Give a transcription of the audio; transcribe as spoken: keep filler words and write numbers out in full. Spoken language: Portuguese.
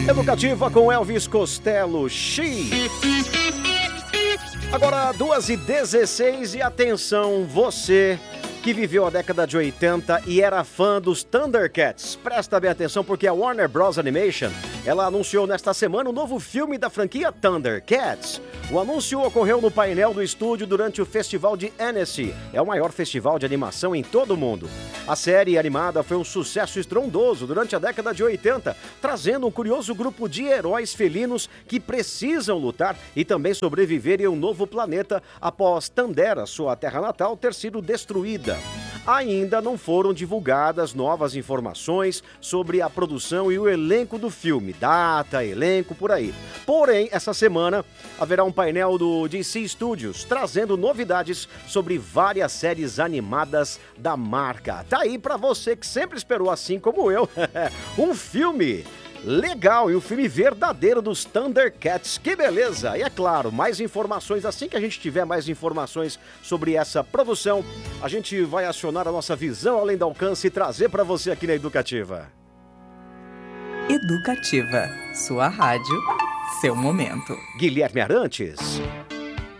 Educativa com Elvis Costello, She. Agora, duas e dezesseis e atenção, você que viveu a década de oitenta e era fã dos Thundercats. Presta bem atenção porque a Warner Bros. Animation, ela anunciou nesta semana um novo filme da franquia Thundercats. O anúncio ocorreu no painel do estúdio durante o Festival de Annecy. É o maior festival de animação em todo o mundo. A série animada foi um sucesso estrondoso durante a década de oitenta, trazendo um curioso grupo de heróis felinos que precisam lutar e também sobreviver em um novo planeta após Thundera, sua terra natal, ter sido destruída. Ainda não foram divulgadas novas informações sobre a produção e o elenco do filme, data, elenco, por aí. Porém, essa semana haverá um painel do D C Studios trazendo novidades sobre várias séries animadas da marca. Tá aí pra você que sempre esperou, assim como eu, um filme legal e um filme verdadeiro dos Thundercats. Que beleza! E é claro, mais informações, assim que a gente tiver mais informações sobre essa produção, a gente vai acionar a nossa visão além do alcance e trazer para você aqui na Educativa. Educativa, sua rádio, seu momento. Guilherme Arantes.